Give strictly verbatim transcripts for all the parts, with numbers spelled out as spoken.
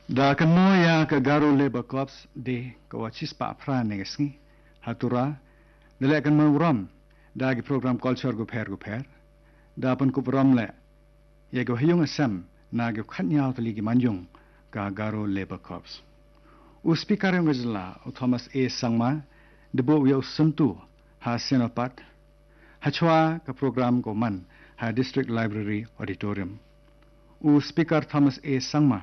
Da kan mo ya ka garo labor corps de ka wachis pa phra negesni hatura dele kan mo ram da gi program culture go pher go pher da pan ku ram le ye go hyung asam na go khanya tali gi manjung ka garo labor corps u speaker ng zla Thomas A Sangma de bo yo suntu ha senopat ha chwa ka program ko man ha district library auditorium u speaker Thomas A Sangma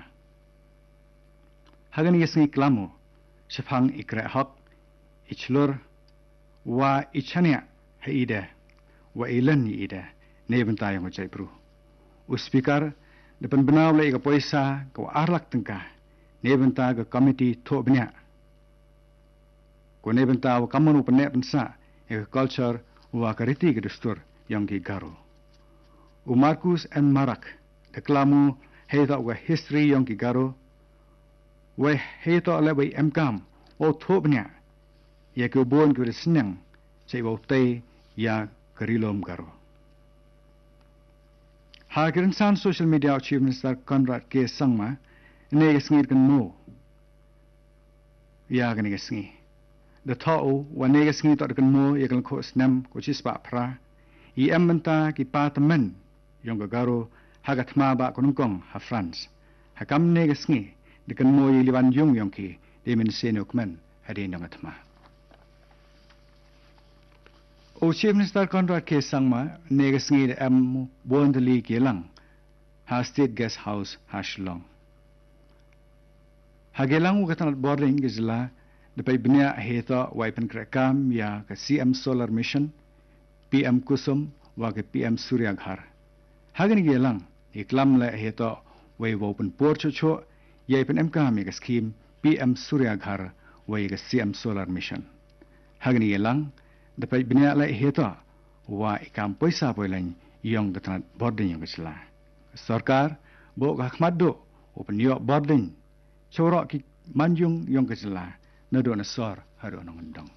hagan yasngi klamo shafang ikra hak ichlur wa ichania haida wa ilan ida neben tayong jai bro u speaker depan benaw le ka poisa ko arlak tengka neben ta ka committee tho bnya ko neben ta wa kamanu penne pensa e culture wa kariti ke dustur yang ki garo u Marcus and Marak de klamo heita wa history yang ki garo we heto le we emkam o thobnya ye ko bon ko snang chei bo te ya karilom garo ha san social media achievements star Conrad K Sangma ne gesngir kan no ya gan gesngi the thao wa ne gesngi to kan no ye kan ko snam ko chispa phra i emmanta ki patmen yong garo hagatma ba kunungkong ha France ha kam ne gesngi dekan mo liwan yung yung ki demin senokman hadi nangatma o chief minister Conrad K Sangma negasngi de am bondli kelang ha state guest house ha shlong ha gelang u katan boarding gizla de pay bnya heta waipan krakam ya ka C M solar mission P M kusum wa ka P M surya ghar hagan gelang iklam la heta wai open porcho cho ye pen emka mi ga scheme P M Surya Ghar wai ga C M Solar Mission hagni yelang da pai bnya la heta wa ikam paisa poilan yong da tan boarding yong sla sarkar bo ga khmat do open yo boarding choro ki manjung yong ga sla na do na sor haro nong ndong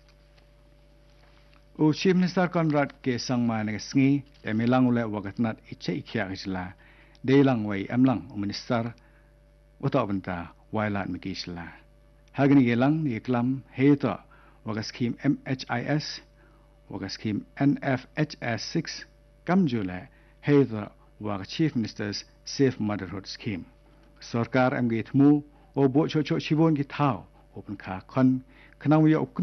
o chief minister Conrad K Sangma na sngi e milang ule wa ga tanat iche ikhya ga sla deilang wai amlang o minister Uta benta wailat mikisla. Hagni gelang ni klam heta waga scheme M H I S waga scheme N F H S six kamjula heta waga chief minister's safe motherhood scheme. Sarkar am git mu o bo cho cho shibon ki thao open ka kon kanang wi